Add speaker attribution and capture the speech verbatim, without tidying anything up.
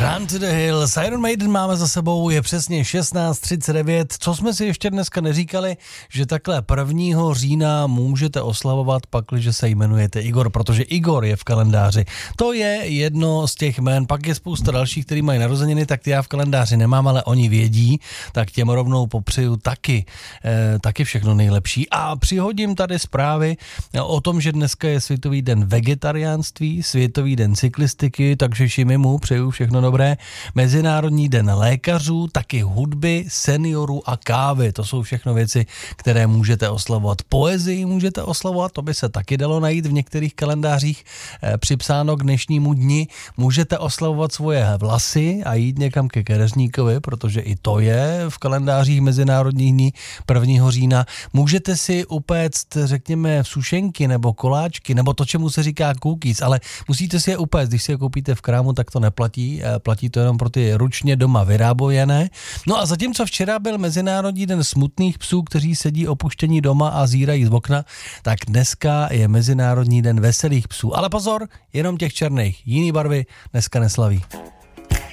Speaker 1: Run to the Hills, Iron Maiden máme za sebou, je přesně šestnáct třicet devět. Co jsme si ještě dneska neříkali, že takhle prvního října můžete oslavovat, pakliže se jmenujete Igor, protože Igor je v kalendáři. To je jedno z těch jmén, pak je spousta dalších, který mají narozeniny, tak ty já v kalendáři nemám, ale oni vědí, tak těm rovnou popřeju taky, eh, taky všechno nejlepší. A přihodím tady zprávy o tom, že dneska je Světový den vegetariánství, Světový den cyklistiky, takže Šimimu přeju všechno dobré. Mezinárodní den lékařů, taky hudby, seniorů a kávy. To jsou všechno věci, které můžete oslavovat. Poezii můžete oslavovat, to by se taky dalo najít v některých kalendářích eh, připsáno k dnešnímu dni. Můžete oslavovat svoje vlasy a jít někam ke keřníkovi, protože i to je v kalendářích mezinárodních dní prvního října. Můžete si upéct, řekněme, sušenky nebo koláčky, nebo to, čemu se říká cookies, ale musíte si je upéct. Když si je koupíte v krámu, tak to neplatí. Platí to jenom pro ty ručně doma vyrábojené. No a zatímco včera byl Mezinárodní den smutných psů, kteří sedí opuštění doma a zírají z okna, tak dneska je Mezinárodní den veselých psů. Ale pozor, jenom těch černých. Jiný barvy dneska neslaví.